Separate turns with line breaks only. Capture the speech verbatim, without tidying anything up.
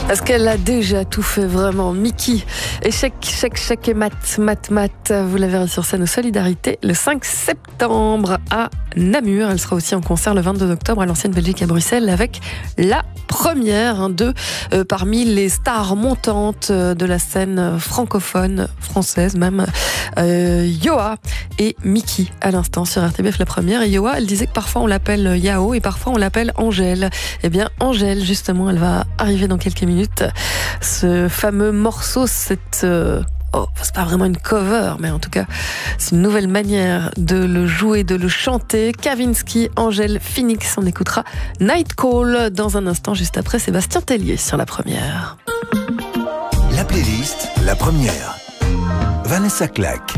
Parce qu'elle a déjà tout fait, vraiment. Mickey, échec, chèque, chèque et mat, mat, mat. Vous la verrez sur scène aux Solidarités le cinq septembre à Namur. Elle sera aussi en concert le vingt-deux octobre à l'Ancienne Belgique à Bruxelles avec la première hein, de euh, parmi les stars montantes euh, de la scène francophone, française même, euh, Yoa et Mickey à l'instant sur R T B F la première. Et Yoa, elle disait que parfois on l'appelle Yao et parfois on l'appelle Angèle. Eh bien Angèle, justement, elle va arriver dans quelques minutes. Ce fameux morceau, c'est... Euh Oh, c'est pas vraiment une cover, mais en tout cas, c'est une nouvelle manière de le jouer, de le chanter. Kavinsky, Angèle, Phoenix, on écoutera Night Call dans un instant, juste après Sébastien Tellier sur la première.
La playlist, la première. Vanessa Clack.